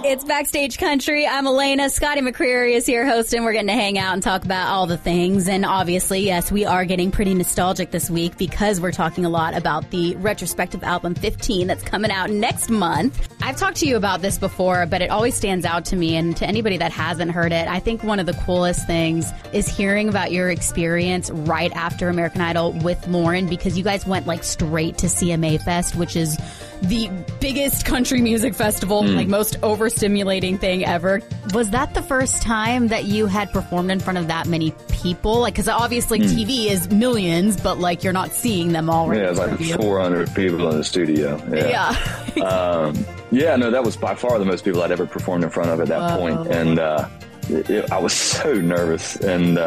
It's Backstage Country. I'm Elena. Scotty McCreery is here hosting. We're getting to hang out and talk about all the things. And obviously, yes, we are getting pretty nostalgic this week because we're talking a lot about the retrospective album 15 that's coming out next month. I've talked to you about this before, but it always stands out to me. And to anybody that hasn't heard it, I think one of the coolest things is hearing about your experience right after American Idol with Lauren, because you guys went like straight to CMA Fest, which is the biggest country music festival, like most overstimulating thing ever. Was that the first time that you had performed in front of that many people? Like, because obviously TV is millions, but like you're not seeing them all right. Yeah, it's like 400 people in the studio. Yeah. Yeah, no, that was by far the most people I'd ever performed in front of at that point. And I was so nervous. And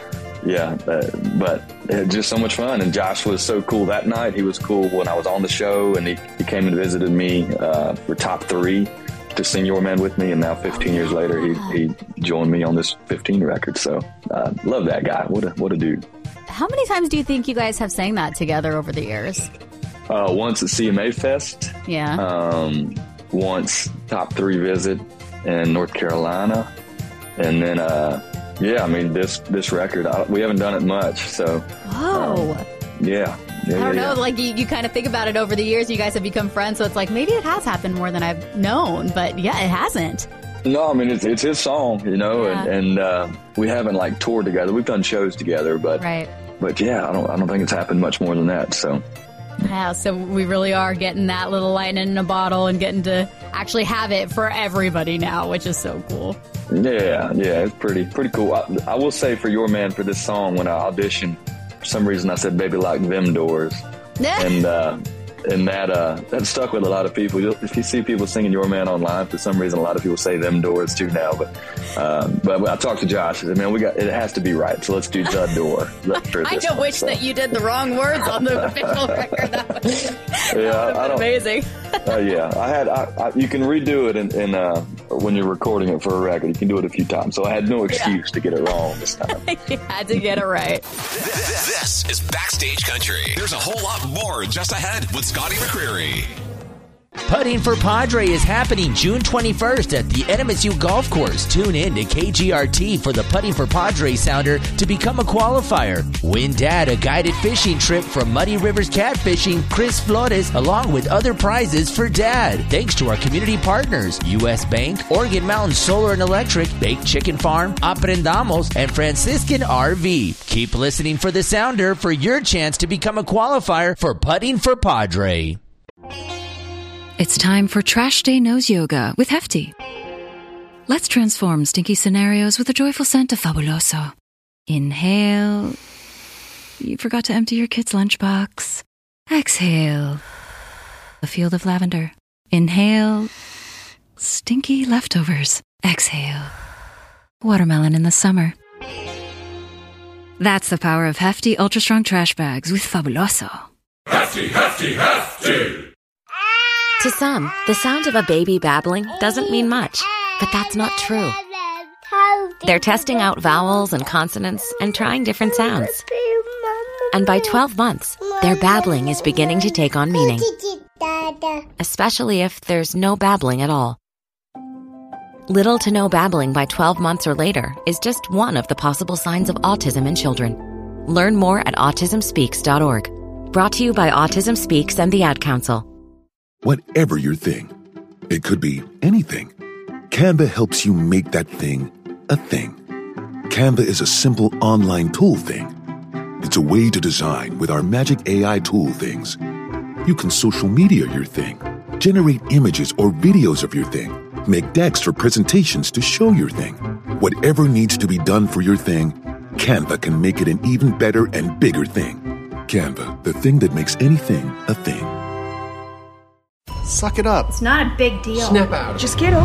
but just so much fun. And Josh was so cool that night. He was cool when I was on the show, and he came and visited me for Top 3 to sing Your Man with me. And now 15 years later, he joined me on this 15 record. So love that guy. What a dude. How many times do you think you guys have sang that together over the years? Once at CMA Fest. Yeah. Once Top 3 visit in North Carolina. And then, I mean, this record, we haven't done it much, so. Whoa. Yeah. I don't know, like you kind of think about it over the years, you guys have become friends, so it's like maybe it has happened more than I've known, but yeah, it hasn't. No, I mean, it's his song, and we haven't like toured together. We've done shows together, but yeah, I don't think it's happened much more than that, so. Yeah, so we really are getting that little lightning in a bottle and getting to actually have it for everybody now, which is so cool. Yeah, it's pretty cool. I will say for Your Man, for this song, when I auditioned, for some reason I said "Baby Lock Them Doors," and that stuck with a lot of people. If you see people singing Your Man online, for some reason a lot of people say "them doors" too now. But I talked to Josh. I said, "Man, it has to be right. So let's do the door." I just wish that you did the wrong words on the official record. That would have been amazing. You can redo it when you're recording it for a record. You can do it a few times. So I had no excuse to get it wrong this time. You had to get it right. This is Backstage Country. There's a whole lot more just ahead with Scotty McCreery. Putting for Padre is happening June 21st at the NMSU Golf Course. Tune in to KGRT for the Putting for Padre Sounder to become a qualifier. Win Dad a guided fishing trip from Muddy Rivers Catfishing, Chris Flores, along with other prizes for Dad. Thanks to our community partners, U.S. Bank, Oregon Mountain Solar and Electric, Baked Chicken Farm, Aprendamos, and Franciscan RV. Keep listening for the Sounder for your chance to become a qualifier for Putting for Padre. It's time for Trash Day Nose Yoga with Hefty. Let's transform stinky scenarios with a joyful scent of Fabuloso. Inhale. You forgot to empty your kid's lunchbox. Exhale. A field of lavender. Inhale. Stinky leftovers. Exhale. Watermelon in the summer. That's the power of Hefty Ultra Strong Trash Bags with Fabuloso. Hefty, Hefty, Hefty! To some, the sound of a baby babbling doesn't mean much, but that's not true. They're testing out vowels and consonants and trying different sounds. And by 12 months, their babbling is beginning to take on meaning, especially if there's no babbling at all. Little to no babbling by 12 months or later is just one of the possible signs of autism in children. Learn more at autismspeaks.org. Brought to you by Autism Speaks and the Ad Council. Whatever your thing, it could be anything. Canva helps you make that thing a thing. Canva is a simple online tool thing. It's a way to design with our magic AI tool things. You can social media your thing, generate images or videos of your thing, make decks for presentations to show your thing. Whatever needs to be done for your thing, Canva can make it an even better and bigger thing. Canva, the thing that makes anything a thing. Suck it up. It's not a big deal. Snap out. Just get over it.